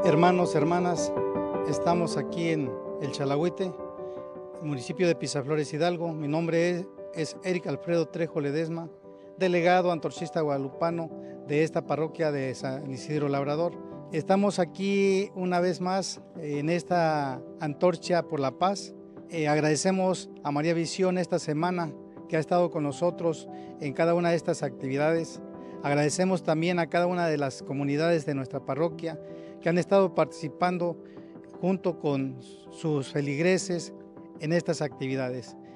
Hermanos, hermanas, estamos aquí en El Chalagüite, municipio de Pisaflores, Hidalgo. Mi nombre es Eric Alfredo Trejo Ledesma, delegado antorchista guadalupano de esta parroquia de San Isidro Labrador. Estamos aquí una vez más en esta antorcha por la paz. Agradecemos a María Visión esta semana que ha estado con nosotros en cada una de estas actividades. Agradecemos también a cada una de las comunidades de nuestra parroquia que han estado participando junto con sus feligreses en estas actividades.